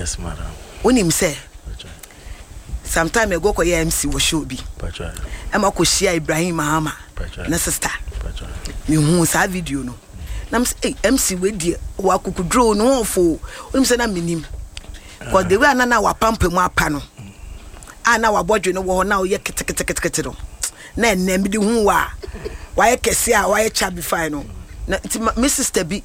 Yes, madam. Unim say. Sometime ago ko MC wo show bi. Ema ko share Ibrahim Mahama. Na sister. Me hu sa video no. Na say MC we die wa kukudro no ofo. Unim say na minim. Cause the way anana wa pampe mu apa no. Ana wa bodwe no wo na wo ye kete no. Na enna mi di hu wa ye kese a wa ye chabi fine no. Na my sister bi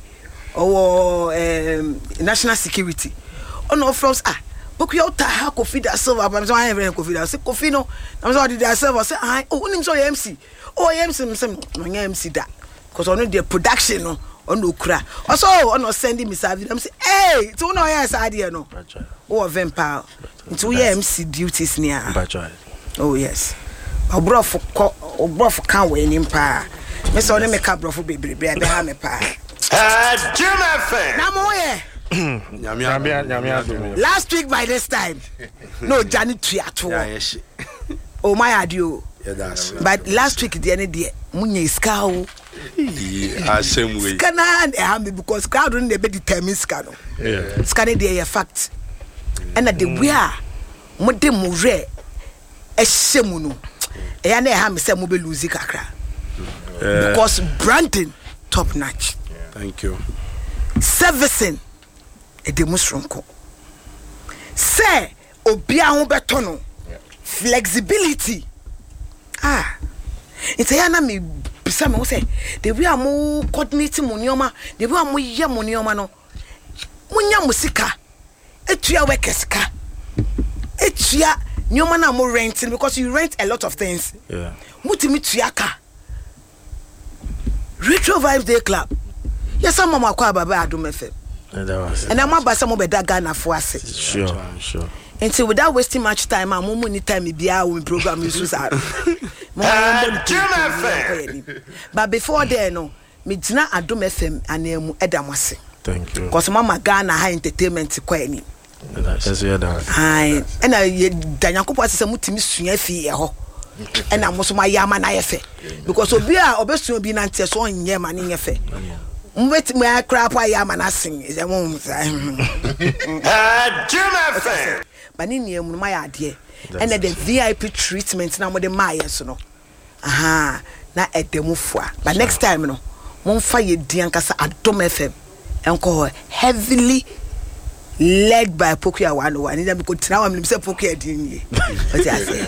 national security. Ono from Boku yo ta ha Kofi da Silva but I have Kofi da say Kofi no I'm so did that Silva say unim so MC no MC da cause ono the production no ono kura also ono sending me service I'm say hey to no yes idea no o vampire into MC duties near oh yes obrofo kan we nim pa me so ne make brofo bebre be ha me pa Jim FM na mo ye last week by this time no Johnny Triato oh my adio but last week the end there munya iska o same way kana because crowd don't be determine iska no iska dey fact and the way mo de mo re ehye no e na ha me say mo be lose kakra because branding top notch. Thank you. Servicing demonstration say obia ho beto no flexibility it's a na me bisa me say the way am coordinate mo nioma the way am ye mo nioma no munya musika etua workers ka etua nioma na mo renting because you rent a lot of things mutimi tua ka Retro Vibes Day Club yes am mama kwa baba Adom FM and I'm about some of the Ghana for us. Sure. Until without wasting much time, I'm more money time be our program is but before then, no, me dina Adom FM and Edamwase. Thank you. Because Mama Ghana high entertainment kwani. Yes, you that. Aye, and I Danyakopo say mutimi sua fi ho. And I'm also my yama na yefe. Because obia obesu obi na nte so onye ma ne yefe. Wait, my crap, I am an assing is a moment. But in my idea, and the VIP treatment now with the Myers, no. Aha, not at the Mufwa. But next time, no, won't fire Diancasa at Dom FM and call her heavily led by Pokia 101. And then because now I'm himself Pokia Dini. What I say?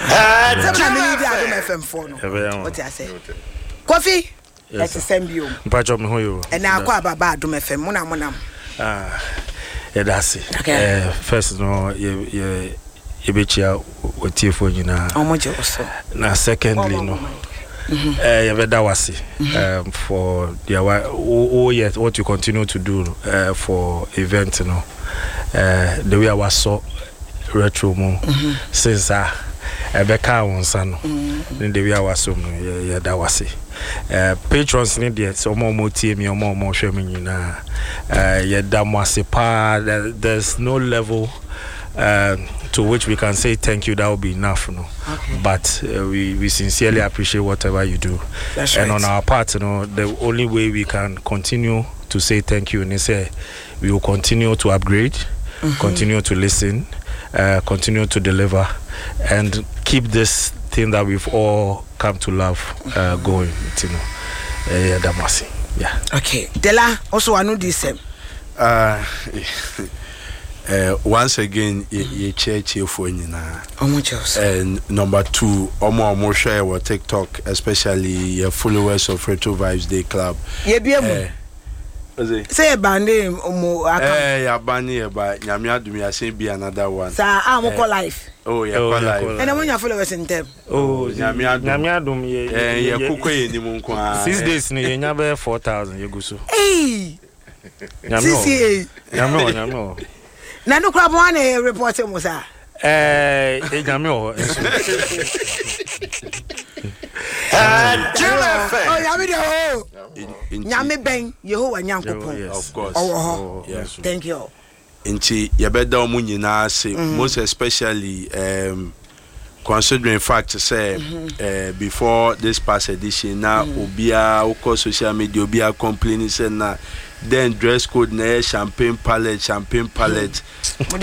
FM phone. What I say? Coffee. Let's send you. Patch me who and now Baba Adom FM monam. That's it. Okay. First no you betia what for you na. How much also? Na secondly no. That was for the yes what you continue to do for event no. The way I was so retro mo since Ebeka on son. Then the way I was so that was it. Patrons need it so more team your more show me na there's no level to which we can say thank you. That will be enough, no. Okay. But we sincerely appreciate whatever you do. That's and right. On our part, the only way we can continue to say thank you is we will continue to upgrade, continue to listen, continue to deliver, and keep this thing that we've all come to love going. Yeah. Okay. Dela also I know this. Once again, ye church here for you now. And number 2, more share our TikTok, especially your followers of Retro Vibes Day Club. Say a band name yeah, bandy about Yamiadumi. I say be another one. Sir, I'm call life. Oh, yeah, life. And I want your followers in them. Oh, Yamiadum, yeah, Kuko, ni Munqua. 6 days, you never 4,000. You go so. Hey, Yamo. Nano crab one reporter was Yamo. Nyame ben Yehovah Nyankopon. Of course. Oh, yes. Thank you. Inchi yabeda omu nyina say most especially considering fact say before this past edition na obia ukọ social media obia complaining say na then dress code na champagne palette